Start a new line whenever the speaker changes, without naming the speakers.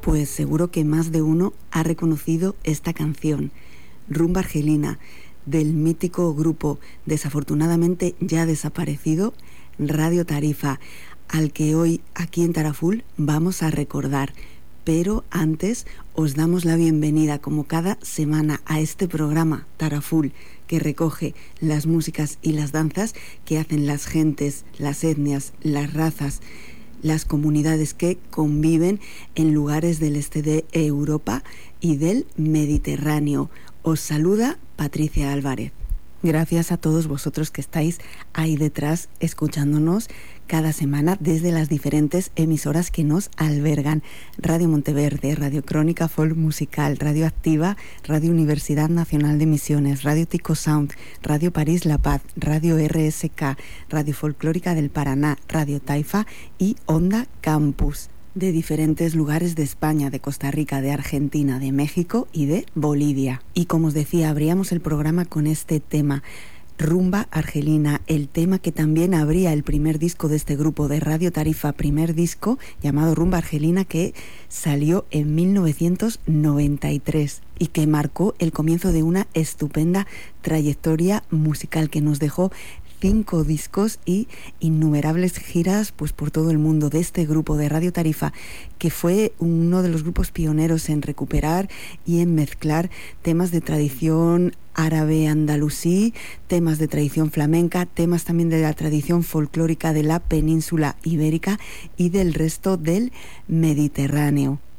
Pues seguro que más de uno ha reconocido esta canción, Rumba Argelina, del mítico grupo desafortunadamente ya desaparecido, Radio Tarifa, al que hoy aquí en Taraful vamos a recordar. Pero antes os damos la bienvenida como cada semana a este programa Taraful, que recoge las músicas y las danzas que hacen las gentes, las etnias, las razas, las comunidades que conviven en lugares del este de Europa y del Mediterráneo. Os saluda Patricia Álvarez. Gracias a todos vosotros que estáis ahí detrás escuchándonos cada semana desde las diferentes emisoras que nos albergan: Radio Monteverde, Radio Crónica Folk Musical, Radio Activa, Radio Universidad Nacional de Misiones, Radio Tico Sound, Radio París La Paz, Radio RSK, Radio Folclórica del Paraná, Radio Taifa y Onda Campus, de diferentes lugares de España, de Costa Rica, de Argentina, de México y de Bolivia. Y como os decía, abríamos el programa con este tema, Rumba Argelina, el tema que también abría el primer disco de este grupo de Radio Tarifa, primer disco llamado Rumba Argelina, que salió en 1993 y que marcó el comienzo de una estupenda trayectoria musical que nos dejó 5 discos y innumerables giras pues por todo el mundo de este grupo de Radio Tarifa, que fue uno de los grupos pioneros en recuperar y en mezclar temas de tradición árabe andalusí, temas de tradición flamenca, temas también de la tradición folclórica de la península ibérica y del resto del Mediterráneo.